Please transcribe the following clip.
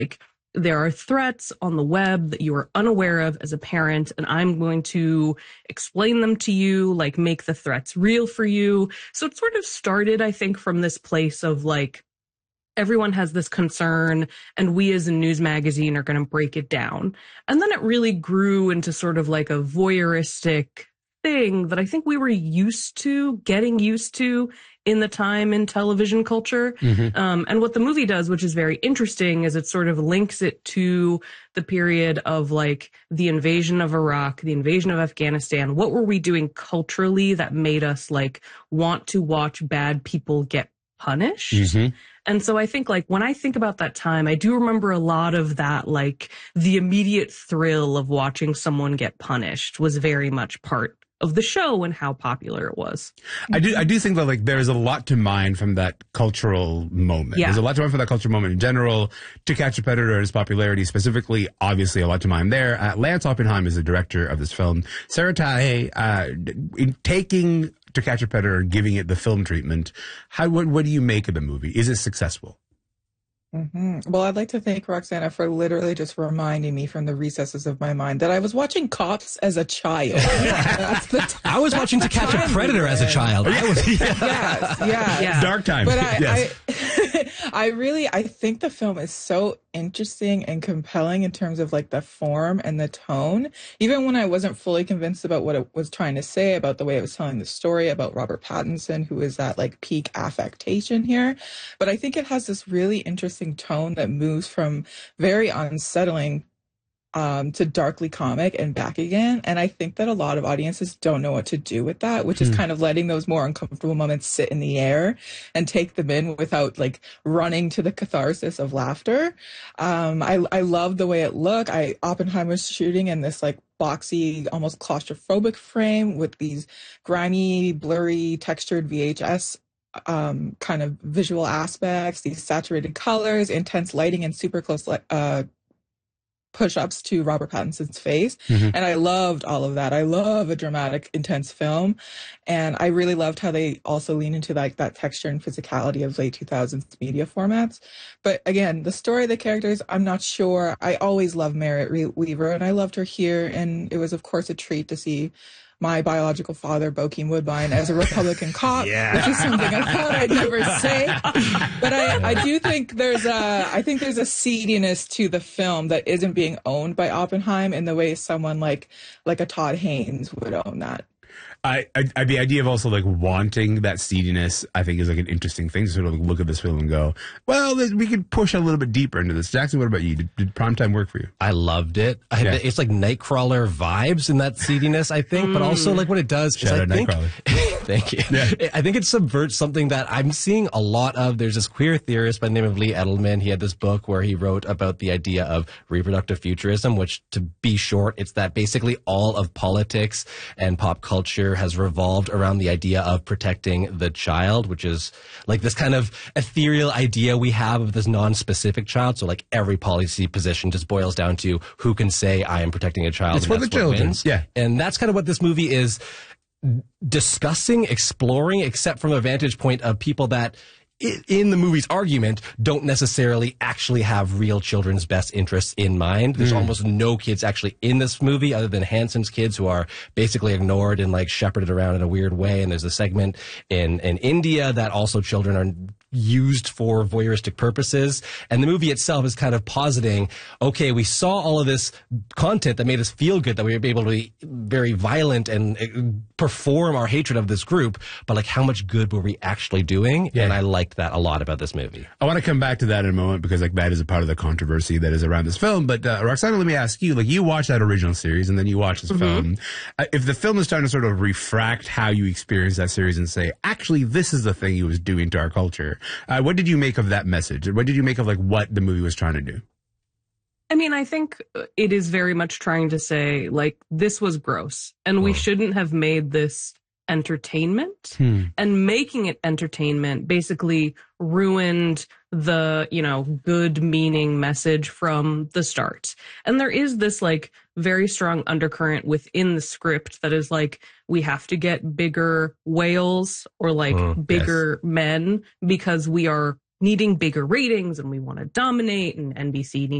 like, there are threats on the web that you are unaware of as a parent, and I'm going to explain them to you, like make the threats real for you. So it sort of started, I think, from this place of like, everyone has this concern and we as a news magazine are going to break it down. And then it really grew into sort of like a voyeuristic thing that I think we were getting used to in the time in television culture. And what the movie does, which is very interesting, is it sort of links it to the period of like the invasion of Iraq, the invasion of Afghanistan. What were we doing culturally that made us like want to watch bad people get punished? And so I think like when I think about that time, I do remember a lot of that, like the immediate thrill of watching someone get punished was very much part of the show and how popular it was. I do think that like there's a lot to mine from that cultural moment. Yeah. There's a lot to mine from that cultural moment in general. To Catch a Predator and its popularity specifically, obviously a lot to mine there. Lance Oppenheim is the director of this film. Sarah Tahe, in taking To Catch a Predator and giving it the film treatment, what do you make of the movie? Is it successful? Well, I'd like to thank Roxana for literally just reminding me from the recesses of my mind that I was watching Cops as a child. I was watching To Catch a Predator as a child. Yes. Dark times. But yes. I think the film is so interesting and compelling in terms of like the form and the tone. Even when I wasn't fully convinced about what it was trying to say, about the way it was telling the story, about Robert Pattinson, who is at like peak affectation here. But I think it has this really interesting tone that moves from very unsettling to darkly comic and back again. And I think that a lot of audiences don't know what to do with that, which is kind of letting those more uncomfortable moments sit in the air and take them in without like running to the catharsis of laughter. I love the way it looked. Oppenheimer's shooting in this like boxy, almost claustrophobic frame with these grimy, blurry, textured VHS kind of visual aspects, these saturated colors, intense lighting, and super close push-ups to Robert Pattinson's face. And I loved all of that. I love a dramatic, intense film. And I really loved how they also lean into like that texture and physicality of late 2000s media formats. But again, the story, the characters, I'm not sure. I always love Merritt Weaver, and I loved her here. And it was, of course, a treat to see my biological father, Bokeem Woodbine, as a Republican cop, which is something I thought I'd never say. But I do think there's a seediness to the film that isn't being owned by Oppenheim in the way someone like a Todd Haynes would own that. The idea of also like wanting that seediness, I think, is like an interesting thing to sort of look at this film and go, well, we could push a little bit deeper into this. Jackson, what about you? Did Primetime work for you? I loved it. It's like Nightcrawler vibes in that seediness, I think, but also like what it does is I think, thank you. Yeah. I think it subverts something that I'm seeing a lot of. There's this queer theorist by the name of Lee Edelman. He had this book where he wrote about the idea of reproductive futurism, which, to be short, it's that basically all of politics and pop culture has revolved around the idea of protecting the child, which is like this kind of ethereal idea we have of this non-specific child. So like every policy position just boils down to who can say I am protecting a child. It's for the children. Wins. Yeah. And that's kind of what this movie is discussing, exploring, except from a vantage point of people that in the movie's argument, don't necessarily actually have real children's best interests in mind. There's almost no kids actually in this movie other than Hanson's kids, who are basically ignored and like shepherded around in a weird way. And there's a segment in India that also children are used for voyeuristic purposes. And the movie itself is kind of positing, okay, we saw all of this content that made us feel good, that we were able to be very violent and perform our hatred of this group, but like how much good were we actually doing? Yeah. And I liked that a lot about this movie. I want to come back to that in a moment because like that is a part of the controversy that is around this film. But Roxana, let me ask you, like you watched that original series and then you watch this film. If the film is trying to sort of refract how you experience that series and say, actually, this is the thing he was doing to our culture. What did you make of that message? What did you make of like what the movie was trying to do? I mean, I think it is very much trying to say, like, this was gross and we shouldn't have made this entertainment. And making it entertainment basically ruined the, good meaning message from the start. And there is this like very strong undercurrent within the script that is like, we have to get bigger whales or like bigger men because we are needing bigger ratings and we want to dominate and NBC needs